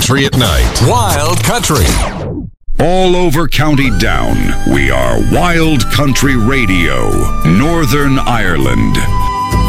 Country at Night. Wild Country. All over County Down, we are Wild Country Radio, Northern Ireland.